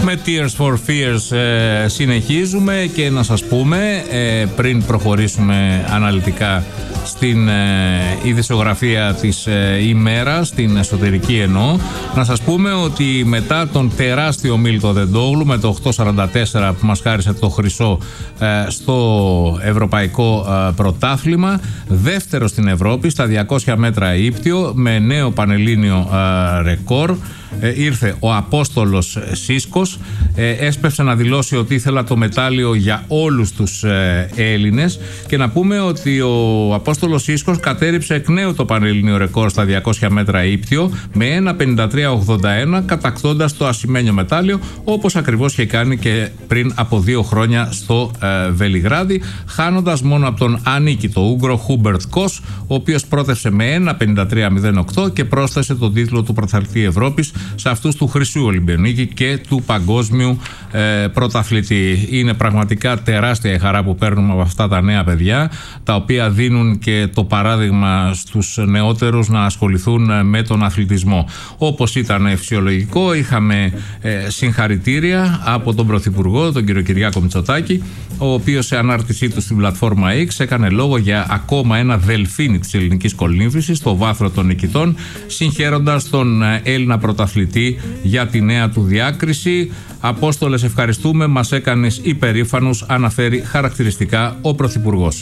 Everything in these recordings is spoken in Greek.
Με Tears for Fears συνεχίζουμε και να σας πούμε πριν προχωρήσουμε αναλυτικά στην ειδησιογραφία της ημέρας, την εσωτερική εννοώ, να σας πούμε ότι μετά τον τεράστιο Μίλτο Δεντόγλου με το 8.44 που μας χάρισε το χρυσό στο ευρωπαϊκό πρωτάθλημα, δεύτερο στην Ευρώπη στα 200 μέτρα ύπτιο με νέο πανελλήνιο ρεκόρ, ήρθε ο Απόστολος Σίσκος. Έσπευσε να δηλώσει ότι ήθελα το μετάλλιο για όλους τους Έλληνες και να πούμε ότι ο Απόστολος Σίσκος κατέριψε εκ νέου το πανελλήνιο ρεκόρ στα 200 μέτρα ύπτιο με 1.53.81, κατακτώντας το ασημένιο μετάλλιο, όπως ακριβώς είχε κάνει και πριν από 2 χρόνια στο Βελιγράδι, χάνοντας μόνο από τον ανίκητο Ούγγρο Χούμπερτ Κος, ο οποίος πρότευσε με 1.53.08 και πρόσθεσε τον τίτλο του πρωταθλητή Ευρώπης σε αυτούς του χρυσού Ολυμπιονίκη και του παγκόσμιου πρωταθλητή. Είναι πραγματικά τεράστια η χαρά που παίρνουμε από αυτά τα νέα παιδιά, τα οποία δίνουν και το παράδειγμα στους νεότερους να ασχοληθούν με τον αθλητισμό. Όπως ήταν φυσιολογικό, είχαμε συγχαρητήρια από τον Πρωθυπουργό, τον κύριο Κυριάκο Μητσοτάκη, ο οποίος σε ανάρτησή του στην πλατφόρμα X έκανε λόγο για ακόμα ένα δελφίνι της ελληνικής κολύμβησης στο βάθρο των νικητών, συγχαίροντας τον Έλληνα πρωταθλητή για τη νέα του διάκριση. Απόστολες, ευχαριστούμε, μας έκανες υπερήφανους, αναφέρει χαρακτηριστικά ο Πρωθυπουργός.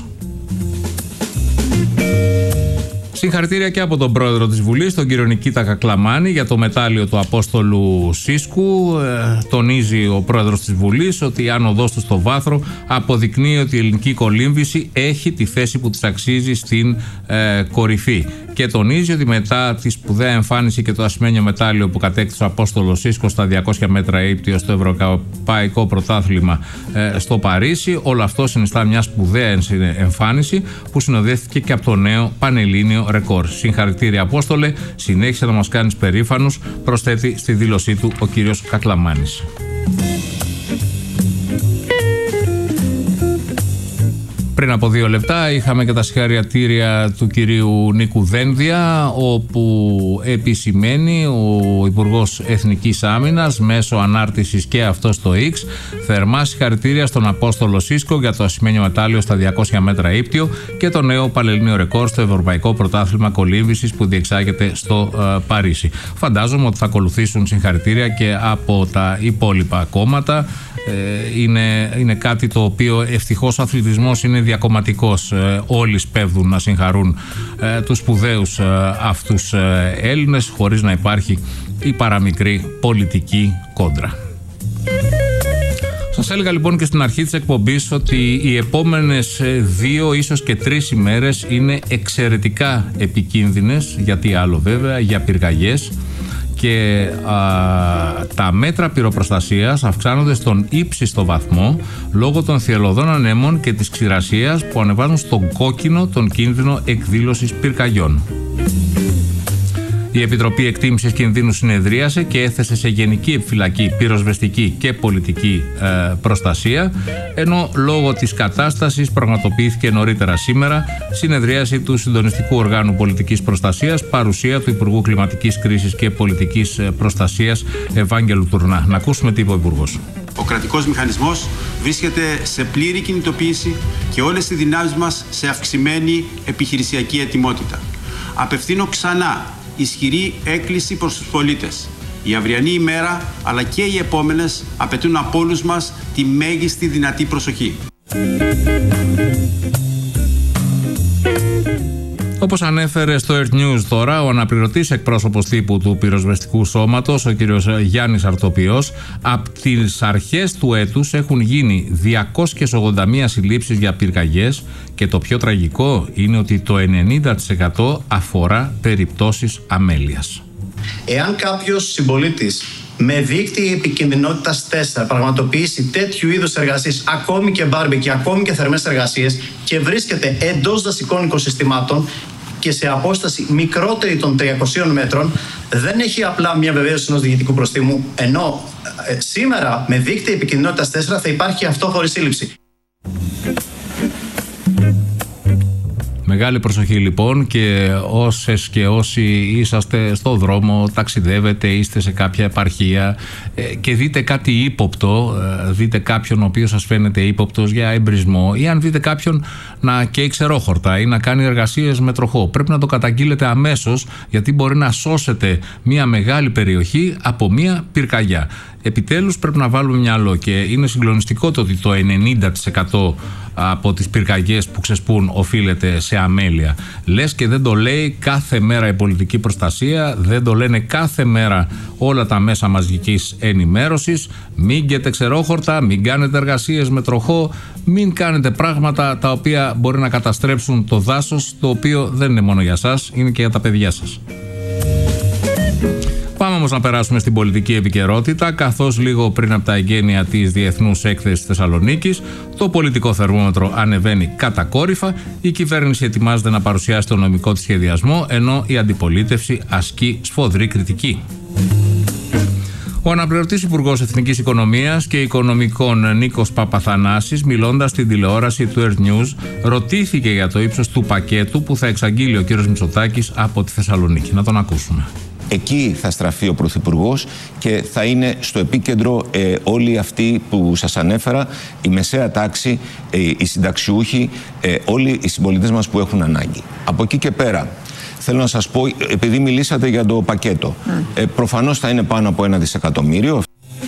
Συγχαρητήρια και από τον πρόεδρο της Βουλής, τον κύριο Νικήτα Κακλαμάνη, για το μετάλλιο του Απόστολου Σίσκου. Τονίζει ο πρόεδρος της Βουλής ότι η άνοδός του στο βάθρο αποδεικνύει ότι η ελληνική κολύμβηση έχει τη θέση που της αξίζει στην κορυφή. Και τονίζει ότι μετά τη σπουδαία εμφάνιση και το ασημένιο μετάλλιο που κατέκτησε ο Απόστολος Σίσκος στα 200 μέτρα ύπτιο στο Ευρωπαϊκό Πρωτάθλημα στο Παρίσι, όλο αυτό συνιστά μια σπουδαία εμφάνιση που συνοδεύτηκε και από το νέο πανελλήνιο ρεκόρ. Συγχαρητήρια, Απόστολε, συνέχισε να μας κάνεις περήφανους, προσθέτει στη δήλωσή του ο κύριος Κακλαμάνης. Πριν από 2 λεπτά είχαμε και τα συγχαρητήρια του κυρίου Νίκου Δένδια, όπου επισημαίνει ο Υπουργός Εθνικής Άμυνας μέσω ανάρτησης και αυτό στο X, θερμά συγχαρητήρια στον Απόστολο Σίσκο για το ασημένιο μετάλλιο στα 200 μέτρα ύπτιο και το νέο πανελλήνιο ρεκόρ στο Ευρωπαϊκό Πρωτάθλημα Κολύμβησης που διεξάγεται στο Παρίσι. Φαντάζομαι ότι θα ακολουθήσουν συγχαρητήρια και από τα υπόλοιπα κόμματα. Είναι κάτι το οποίο ευτυχώς ο αθλητισμός είναι διακομματικός. Όλοι σπέβδουν να συγχαρούν τους σπουδαίους αυτούς Έλληνες χωρίς να υπάρχει η παραμικρή πολιτική κόντρα. Σας έλεγα λοιπόν και στην αρχή της εκπομπής ότι οι επόμενες 2 ίσως και 3 ημέρες είναι εξαιρετικά επικίνδυνες, γιατί άλλο βέβαια, για πυρκαγιές. Και τα μέτρα πυροπροστασίας αυξάνονται στον ύψιστο βαθμό λόγω των θυελλωδών ανέμων και της ξηρασίας που ανεβάζουν στον κόκκινο τον κίνδυνο εκδήλωσης πυρκαγιών. Η Επιτροπή Εκτίμησης Κινδύνου συνεδρίασε και έθεσε σε γενική επιφυλακή πυροσβεστική και πολιτική προστασία, ενώ λόγω της κατάστασης πραγματοποιήθηκε νωρίτερα σήμερα συνεδρίαση του Συντονιστικού Οργάνου Πολιτικής Προστασίας, παρουσία του Υπουργού Κλιματικής Κρίσης και Πολιτικής Προστασίας Ευάγγελου Τουρνά. Να ακούσουμε τι είπε ο Υπουργός. Ο κρατικός μηχανισμός βρίσκεται σε πλήρη κινητοποίηση και όλες οι δυνάμεις μας σε αυξημένη επιχειρησιακή ετοιμότητα. Απευθύνω ξανά ισχυρή έκκληση προς τους πολίτες. Η αυριανή ημέρα αλλά και οι επόμενες απαιτούν από όλους μας τη μέγιστη δυνατή προσοχή. Όπως ανέφερε στο Earth News τώρα ο αναπληρωτής εκπρόσωπος τύπου του πυροσβεστικού σώματος, ο κύριος Γιάννης Αρτοπιός, από τις αρχές του έτους έχουν γίνει 281 συλλήψεις για πυρκαγιές και το πιο τραγικό είναι ότι το 90% αφορά περιπτώσεις αμέλειας. Εάν κάποιος συμπολίτης με δείκτη επικινδυνότητας 4 πραγματοποιήσει τέτοιου είδους εργασίες, ακόμη και μπάρμπεκι, ακόμη και θερμές εργασίες, και βρίσκεται εντός δασικών οικοσυστημάτων και σε απόσταση μικρότερη των 300 μέτρων, δεν έχει απλά μια βεβαίωση ενός διοικητικού προστίμου, ενώ σήμερα με δείκτη επικινδυνότητας 4 θα υπάρχει αυτό χωρίς σύλληψη. Μεγάλη προσοχή λοιπόν, και όσες και όσοι είσαστε στο δρόμο, ταξιδεύετε, είστε σε κάποια επαρχία και δείτε κάτι ύποπτο, δείτε κάποιον ο οποίος σας φαίνεται ύποπτος για εμπρισμό, ή αν δείτε κάποιον να καίει ξερόχορτα ή να κάνει εργασίες με τροχό, πρέπει να το καταγγείλετε αμέσως, γιατί μπορεί να σώσετε μια μεγάλη περιοχή από μια πυρκαγιά. Επιτέλους πρέπει να βάλουμε μυαλό, και είναι συγκλονιστικό το ότι το 90% από τις πυρκαγιές που ξεσπούν οφείλεται σε αμέλεια. Λες και δεν το λέει κάθε μέρα η πολιτική προστασία, δεν το λένε κάθε μέρα όλα τα μέσα μαζικής ενημέρωσης. Μην καίτε ξερόχορτα, μην κάνετε εργασίες με τροχό, μην κάνετε πράγματα τα οποία μπορεί να καταστρέψουν το δάσος, το οποίο δεν είναι μόνο για σας, είναι και για τα παιδιά σας. Πάμε όμως να περάσουμε στην πολιτική επικαιρότητα, καθώς λίγο πριν από τα εγγένεια της Διεθνούς Έκθεσης Θεσσαλονίκης, το πολιτικό θερμόμετρο ανεβαίνει κατακόρυφα, η κυβέρνηση ετοιμάζεται να παρουσιάσει το νομικό της σχεδιασμό, ενώ η αντιπολίτευση ασκεί σφοδρή κριτική. Ο αναπληρωτής Υπουργός Εθνικής Οικονομίας και Οικονομικών Νίκος Παπαθανάσης, μιλώντας στην τηλεόραση του Earth News, ρωτήθηκε για το ύψος του πακέτου που θα εξαγγείλει ο κύριος Μητσοτάκης από τη Θεσσαλονίκη. Να τον ακούσουμε. Εκεί θα στραφεί ο Πρωθυπουργός και θα είναι στο επίκεντρο όλοι αυτοί που σας ανέφερα, η μεσαία τάξη, οι συνταξιούχοι, όλοι οι συμπολίτες μας που έχουν ανάγκη. Από εκεί και πέρα, θέλω να σας πω, επειδή μιλήσατε για το πακέτο, προφανώς θα είναι πάνω από 1 δισεκατομμύριο.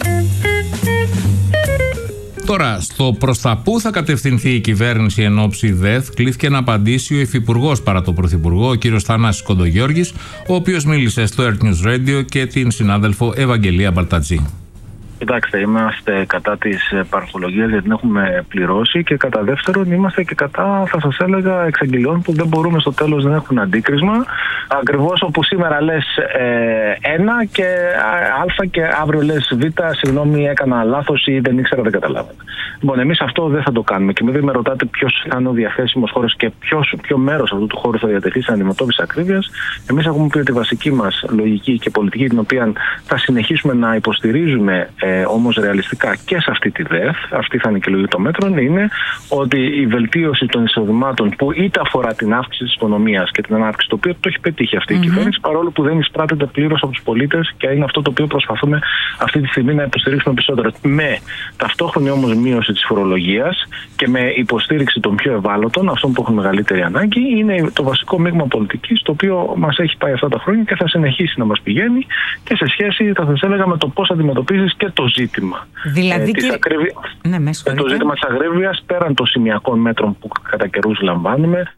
Τώρα, στο προς τα πού θα κατευθυνθεί η κυβέρνηση εν ώψη ΔΕΘ, κλήθηκε να απαντήσει ο υφυπουργός παρά τον πρωθυπουργό, ο κύριος Θανάσης Κοντογιώργης, ο οποίος μίλησε στο Earth News Radio και την συνάδελφο Ευαγγελία Μπαλτατζή. Κοιτάξτε, είμαστε κατά της παρχολογίας, γιατί την έχουμε πληρώσει, και κατά δεύτερον είμαστε και κατά, θα σας έλεγα, εξαγγελιών που δεν μπορούμε στο τέλος, δεν έχουν αντίκρισμα. Ακριβώς όπου σήμερα λες ένα και α και αύριο λες β, συγγνώμη, έκανα λάθος ή δεν ήξερα, δεν καταλάβαινα. Λοιπόν, εμείς αυτό δεν θα το κάνουμε, και επειδή με ρωτάτε ποιος θα είναι ο διαθέσιμος χώρος και ποιο μέρος αυτού του χώρου θα διατεθεί στην αντιμετώπιση ακρίβειας, εμείς έχουμε πει ότι η βασική μας λογική και πολιτική, την οποία θα συνεχίσουμε να υποστηρίζουμε όμως ρεαλιστικά και σε αυτή τη ΔΕΘ, αυτή θα είναι και η λογική των μέτρων, είναι ότι η βελτίωση των εισοδημάτων, που είτε αφορά την αύξηση της οικονομίας και την ανάπτυξη, το οποίο το έχει πετύχει αυτή η κυβέρνηση, παρόλο που δεν εισπράττεται πλήρως από τους πολίτες, και είναι αυτό το οποίο προσπαθούμε αυτή τη στιγμή να υποστηρίξουμε περισσότερο. Με ταυτόχρονη όμως μείωση της φορολογίας και με υποστήριξη των πιο ευάλωτων, αυτών που έχουν μεγαλύτερη ανάγκη, είναι το βασικό μείγμα πολιτικής, το οποίο μας έχει πάει αυτά τα χρόνια και θα συνεχίσει να μας πηγαίνει, και σε σχέση, θα σας έλεγα, με το πώς αντιμετωπίζεις και το ζήτημα. Δηλαδή, το ζήτημα της ακρίβειας, πέραν των σημειακών μέτρων που κατά καιρούς λαμβάνουμε.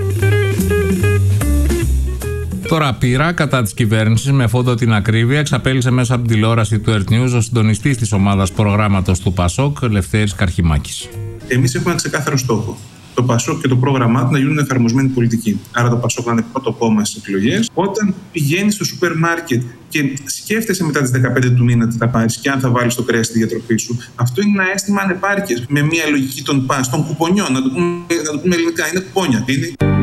Τώρα, πειρά κατά της κυβέρνησης με φόντο την ακρίβεια εξαπέλυσε μέσα από την τηλεόραση του Earth News ο συντονιστής της ομάδας προγράμματος του ΠΑΣΟΚ, Λευτέρης Καρχημάκης. Εμείς έχουμε ένα ξεκάθαρο στόχο. Το ΠΑΣΟΚ και το πρόγραμμά του να γίνουν εφαρμοσμένη πολιτική. Άρα το ΠΑΣΟΚ να είναι πρώτο κόμμα στις εκλογές. Όταν πηγαίνεις στο σούπερ μάρκετ και σκέφτεσαι μετά τις 15 του μήνα τι θα πάρεις και αν θα βάλεις το κρέας στη διατροφή σου, αυτό είναι ένα αίσθημα ανεπάρκειας. Με μια λογική των κουπονιών, να το πούμε ελληνικά, είναι κουπόνια.